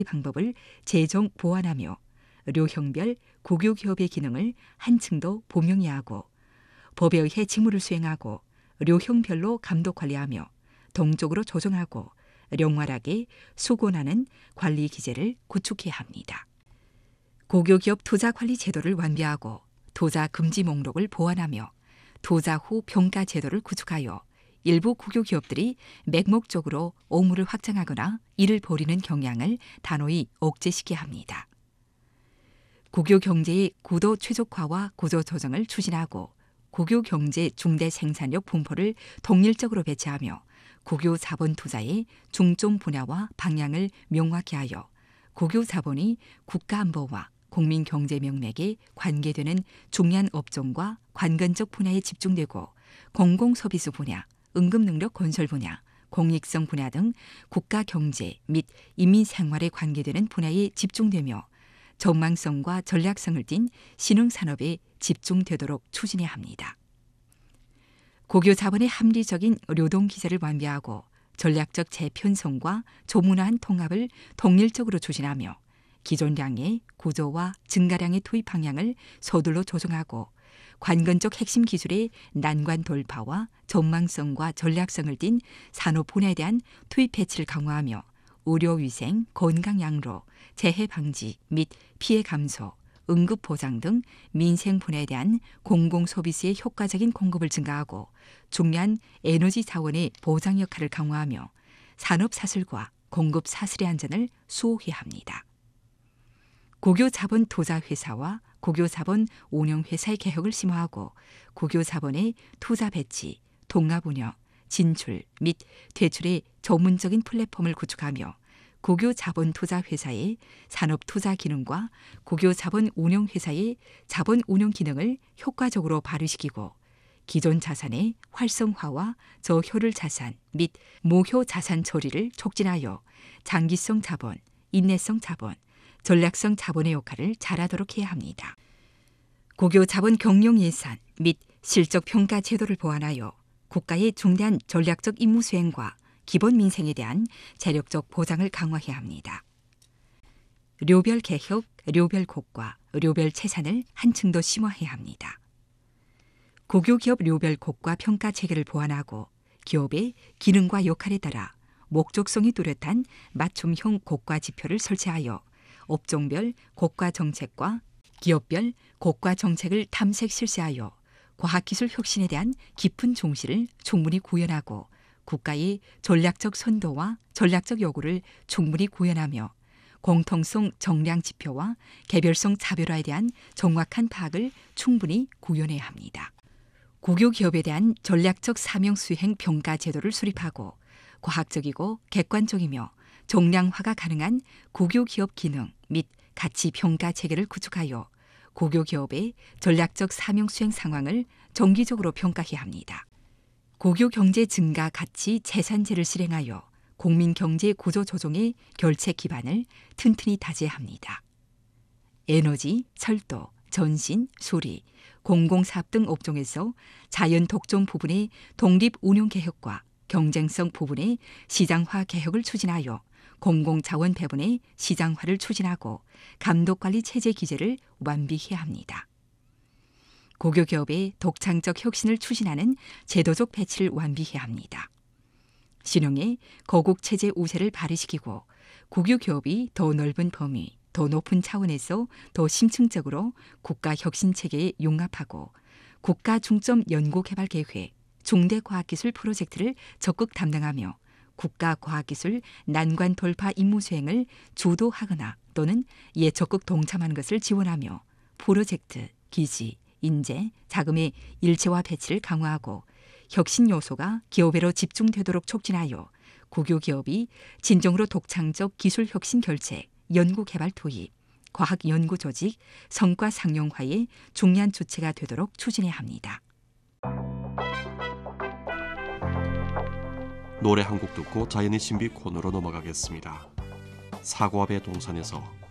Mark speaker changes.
Speaker 1: 방법을 재정 보완하며 료형별 국유기업의 기능을 한층 더 보명해하고 법에 의해 직무를 수행하고 료형별로 감독 관리하며 동적으로 조정하고 영활하게 수곤하는 관리 기제를 구축해야 합니다. 국유기업 투자관리 제도를 완비하고 투자 금지 목록을 보완하며 투자 후 평가 제도를 구축하여 일부 국유기업들이 맹목적으로 오물을 확장하거나 이를 벌이는 경향을 단호히 억제시켜야 합니다. 국유경제의 구도 최적화와 구조 조정을 추진하고 국유경제 중대 생산력 분포를 동일적으로 배치하며 국유 자본 투자의 중점 분야와 방향을 명확히 하여 국유 자본이 국가 안보와 국민 경제 명맥에 관계되는 중요한 업종과 관건적 분야에 집중되고 공공 서비스 분야, 응급 능력 건설 분야, 공익성 분야 등 국가 경제 및 인민 생활에 관계되는 분야에 집중되며 전망성과 전략성을 띤 신흥 산업에 집중되도록 추진해야 합니다. 국유 자본의 합리적인流동 기제를 완비하고 전략적 재편성과 조문화한 통합을 동일적으로 추진하며 기존량의 구조와 증가량의 투입 방향을 서둘러 조정하고 관건적 핵심 기술의 난관 돌파와 전망성과 전략성을 띤 산업 분야에 대한 투입 배치를 강화하며 의료위생, 건강양로, 재해 방지 및 피해 감소, 응급 보장 등 민생 분야에 대한 공공 서비스의 효과적인 공급을 증가하고 중요한 에너지 자원의 보장 역할을 강화하며 산업 사슬과 공급 사슬의 안전을 수호해야 합니다. 국유 자본 투자 회사와 국유 자본 운영 회사의 개혁을 심화하고 국유 자본의 투자 배치, 통합 운영, 진출 및 퇴출의 전문적인 플랫폼을 구축하며 국유 자본 투자 회사의 산업 투자 기능과 국유 자본 운용 회사의 자본 운용 기능을 효과적으로 발휘시키고 기존 자산의 활성화와 저효율 자산 및 무효 자산 처리를 촉진하여 장기성 자본, 인내성 자본, 전략성 자본의 역할을 잘하도록 해야 합니다. 국유 자본 경영 예산 및 실적 평가 제도를 보완하여 국가의 중대한 전략적 임무 수행과 기본 민생에 대한 재력적 보장을 강화해야 합니다. 료별 개혁, 료별 고과, 료별 채산을 한층 더 심화해야 합니다. 국유기업 료별 고과 평가 체계를 보완하고 기업의 기능과 역할에 따라 목적성이 뚜렷한 맞춤형 고과 지표를 설치하여 업종별 고과 정책과 기업별 고과 정책을 탐색 실시하여 과학기술 혁신에 대한 깊은 종시를 충분히 구현하고 국가의 전략적 선도와 전략적 요구를 충분히 구현하며 공통성 정량 지표와 개별성 차별화에 대한 정확한 파악을 충분히 구현해야 합니다. 국유기업에 대한 전략적 사명 수행 평가 제도를 수립하고 과학적이고 객관적이며 정량화가 가능한 국유기업 기능 및 가치 평가 체계를 구축하여 국유기업의 전략적 사명 수행 상황을 정기적으로 평가해야 합니다. 국유경제 증가 가치 재산제를 실행하여 국민경제 구조 조정의 결책 기반을 튼튼히 다져야 합니다. 에너지, 철도, 전신, 수리, 공공사업 등 업종에서 자연 독점 부분의 독립 운용 개혁과 경쟁성 부분의 시장화 개혁을 추진하여 공공자원 배분의 시장화를 추진하고 감독관리 체제 기제를 완비해야 합니다. 국유기업의 독창적 혁신을 추진하는 제도적 배치를 완비해야 합니다. 신흥의 거국체제 우세를 발휘시키고 국유기업이 더 넓은 범위, 더 높은 차원에서 더 심층적으로 국가 혁신체계에 융합하고 국가 중점 연구개발계획, 중대과학기술 프로젝트를 적극 담당하며 국가과학기술 난관 돌파 임무 수행을 주도하거나 또는 이에 적극 동참하는 것을 지원하며 프로젝트, 기지, 인재, 자금의 일체화 배치를 강화하고 혁신 요소가 기업에로 집중되도록 촉진하여 국유기업이 진정으로 독창적 기술 혁신 결책, 연구개발 투입, 과학 연구 조직, 성과 상용화의 중요한 주체가 되도록 추진해야 합니다.
Speaker 2: 노래 한 곡 듣고 자연의 신비 코너로 넘어가겠습니다. 사과배 동산에서